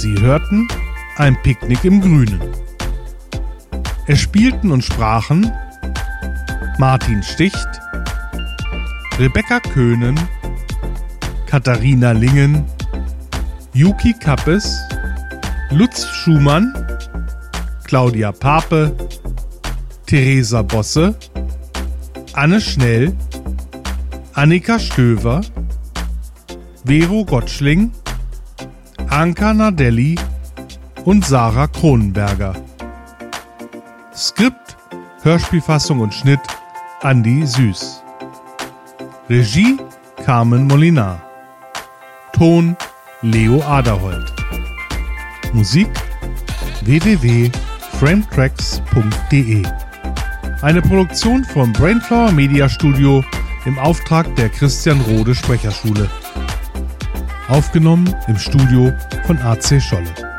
Sie hörten ein Picknick im Grünen. Es spielten und sprachen Martin Sticht, Rebecca Köhnen, Katharina Lingen, Yuki Kappes, Lutz Schumann, Claudia Pape, Theresa Bosse, Anne Schnell, Annika Stöver, Vero Gottschling, Anka Nadelli und Sarah Kronenberger. Skript, Hörspielfassung und Schnitt Andi Süß. Regie Carmen Molinar. Ton Leo Aderholt. Musik www.frametracks.de. Eine Produktion vom Brainflower Media Studio im Auftrag der Christian Rode Sprecherschule. Aufgenommen im Studio von AC Scholle.